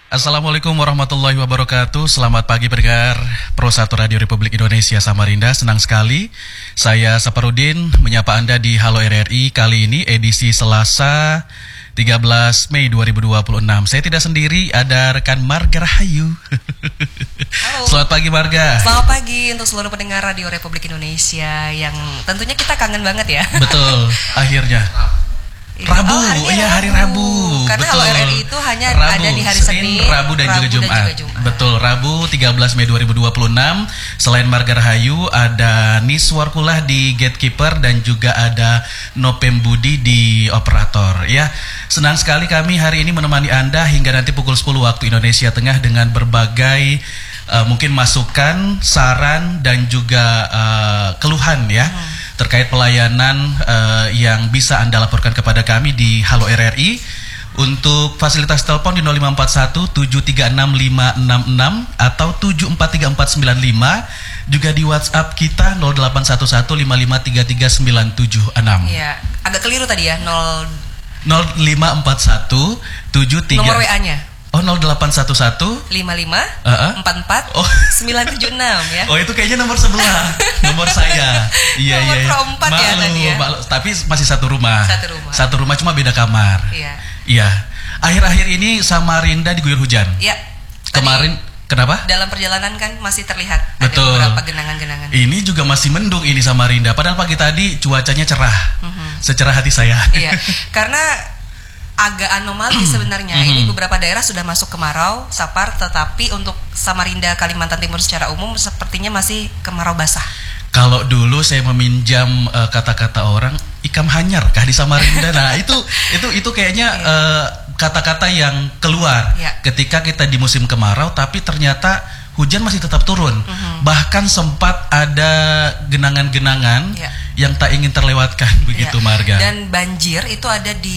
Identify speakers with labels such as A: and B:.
A: Assalamualaikum warahmatullahi wabarakatuh. Selamat pagi pendengar Pro 1 Radio Republik Indonesia Samarinda. Senang sekali saya Saparudin menyapa Anda di Halo RRI kali ini edisi Selasa 13 Mei 2026. Saya tidak sendiri, ada rekan Marga Rahayu.
B: Halo.
A: Selamat pagi Marga.
B: Selamat pagi untuk seluruh pendengar Radio Republik Indonesia yang tentunya kita kangen banget ya.
A: Betul, akhirnya Rabu, hari Rabu.
B: Karena
A: betul.
B: Halo RRI itu hanya
A: Rabu,
B: ada di hari Senin,
A: Rabu dan juga Jumat. Betul, Rabu 13 Mei 2026. Selain Marga Rahayu, ada Niswar Kulah di Gatekeeper dan juga ada Nopem Budi di Operator. Ya, senang sekali kami hari ini menemani Anda hingga nanti pukul 10 waktu Indonesia Tengah dengan berbagai mungkin masukan, saran dan juga keluhan ya. Terkait pelayanan yang bisa Anda laporkan kepada kami di Halo RRI. Untuk fasilitas telepon di 0541 736 566 atau 743495, juga di WhatsApp kita 0811 5533 976.
B: Iya, agak keliru tadi ya,
A: 0541 73
B: nomor WA-nya.
A: Oh, 0811
B: 55 44 976 ya.
A: Oh, itu kayaknya nomor sebelah. Nomor saya. Iya,
B: nomor
A: iya.
B: Pro 4 ya tadi ya.
A: Tapi masih satu rumah. Satu rumah cuma beda kamar. Iya. Akhir-akhir ini Samarinda diguyur hujan.
B: Iya.
A: Kemarin kenapa?
B: Dalam perjalanan kan masih terlihat
A: betul.
B: Ada beberapa genangan-genangan.
A: Ini juga masih mendung ini Samarinda. Padahal pagi tadi cuacanya cerah. Secerah hati saya.
B: Iya. Karena agak anomali sebenarnya. Ini beberapa daerah sudah masuk kemarau, Sapar, tetapi untuk Samarinda, Kalimantan Timur secara umum sepertinya masih kemarau basah.
A: Kalau dulu saya meminjam kata-kata orang, ikam hanyar kah di Samarinda. Nah, itu kayaknya kata-kata yang keluar ketika kita di musim kemarau, tapi ternyata hujan masih tetap turun. Bahkan sempat ada genangan-genangan yang tak ingin terlewatkan begitu Marga.
B: Dan banjir itu ada di